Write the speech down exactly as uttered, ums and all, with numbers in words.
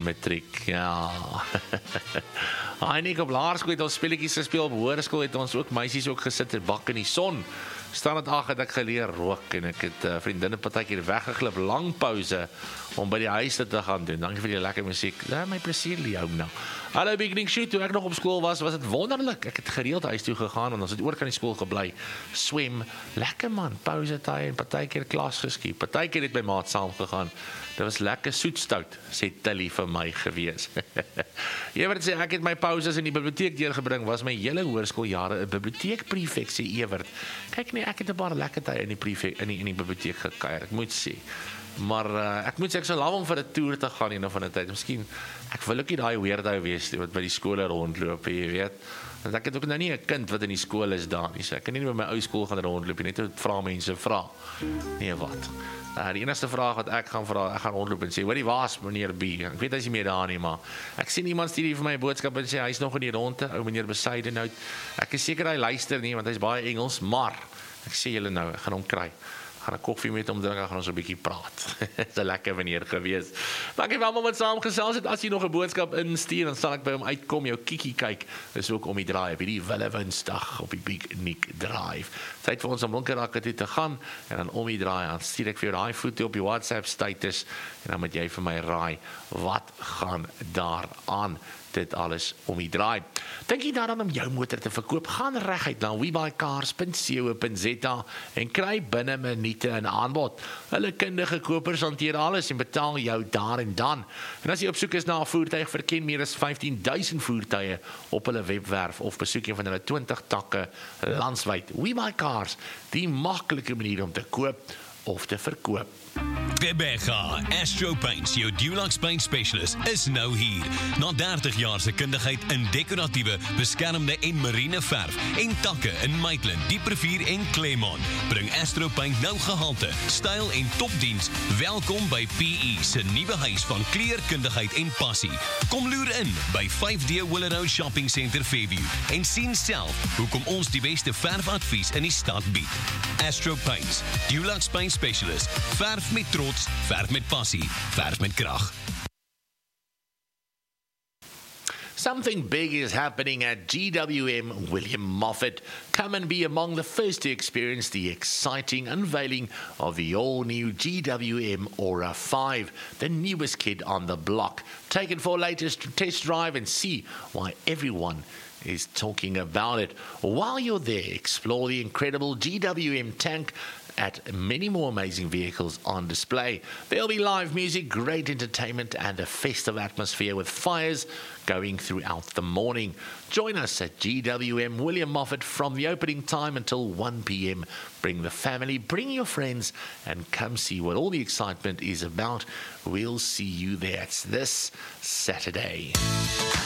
matriek, ja. Hy nie op laerskool het ons spelletjies gespeel, op hoërskool het ons ook meisies ook gesit en bak in die son. Standaard agt het ek geleer rook en ek het uh, vriendinne partykeer weggeglip, lang pouse om by die huis te gaan doen. Dankie vir die lekker musiek. Ja, my plesier, Leo nou. Hallo Beginning Shoot, toe ek nog op skool was, was dit wonderlik. Ek het gereeld huis toe gegaan en ons het oor kan die skool gebly. Swem, lekker man, pouse tyd en partykeer klas geskiep. Partykeer het my maat saam gegaan. Dit was lekker soetstout, sê Tilly vir my gewees. Ewert sê, ek het my pauses in die biblioteek deurgebring, was my hele hoërskooljare 'n biblioteekprefek, sê Ewert. Kyk nee, ek het 'n paar lekker tye in die prefek in die in die biblioteek gekuier, ek moet sê. Maar uh, ek moet sê ek sou laf om vir 'n toer te gaan een van die tyd. Miskien ek wil ook nie daai weirdo wees wat by die skole rondloop, jy weet. Want ek het ook nou nie 'n kind wat in die skool is daar nie. So ek kan nie by my ou skool gaan rondloop nie, net vra mense vra. Nee, wat? Uh, die enigste vraag wat ek gaan vra, ek gaan rondloop en sê, hoorie, waar is meneer B? Ek weet hy is nie meer daar nie, maar ek sien iemand stuur vir my 'n boodskap en sê hy is nog in die ronde, ou meneer Besuidenhout. Ek is seker hy luister nie want hy's baie Engels, maar ek sê julle nou, ek gaan hom kry. Gaan 'n koffie met hom drink, gaan ons 'n bietjie praat. Dit is 'n lekker meneer gewees. Dankie vir almal wat saamgesels het. As jy nog 'n boodskap instuur, dan sal ek by hom uitkom, jou kiekie kyk. Dis ook om die draai op hierdie wille Woensdag op die Big Nick Drive. Tyd vir ons om Winkelrakke toe te gaan en dan om die draai aan stuur ek vir jou daai foto op die WhatsApp status en dan moet jy vir my raai wat gaan daar aan. Dit alles om die draai. Dink jy daaraan om jou motor te verkoop? Gaan reguit na webuycars punt co punt za en kry binne minute 'n aanbod. Hulle kundige kopers hanteer alles en betaal jou daar en dan. En as jy op soek is na 'n voertuig, verken meer as vyftien duisend voertuie op hulle webwerf of besoek een van hulle twintig takke landwyd. Webuycars, die maklike manier om te koop of te verkoop. Bebega Astro Paints, jou Dulux Paint Specialist, is nou hier. Na dertig jaar se kundigheid in dekoratiewe, beskermde en marine verf en takke in Maitland, Dieprivier en Claremont, bring Astro Paint nou gehalte, styl en topdiens. Welkom by P E se nuwe huis van kleurkundigheid en passie. Kom loer in by vyf D Willow Shopping Centre Fairview en sien self hoekom ons die beste verfadvies in die stad bied. Astro Paints, Dulux Paint Specialist, verf met trots, verf met passie, verf met krag. Something big is happening at G W M William Moffat. Come and be among the first to experience the exciting unveiling of the all-new G W M Aura five, the newest kid on the block. Take it for a latest test drive and see why everyone is talking about it. While you're there, explore the incredible G W M tank at many more amazing vehicles on display. There'll be live music, great entertainment, and a festive atmosphere with fires going throughout the morning. Join us at G W M William Moffat from the opening time until one p m. Bring the family, bring your friends, and come see what all the excitement is about. We'll see you there. It's this Saturday.